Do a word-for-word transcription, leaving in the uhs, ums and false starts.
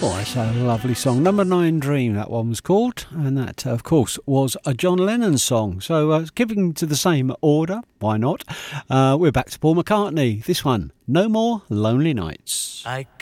Oh, it's a lovely song. Number Nine Dream, that one was called. And that, of course, was a John Lennon song. So uh, keeping to the same order, why not? Uh, we're back to Paul McCartney. This one, No More Lonely Nights. I